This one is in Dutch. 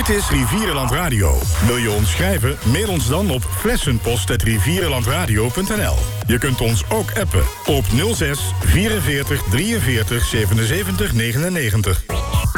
Dit is Rivierenland Radio. Wil je ons schrijven? Mail ons dan op flessenpost@rivierenlandradio.nl. Je kunt ons ook appen op 06 44 43 77 99.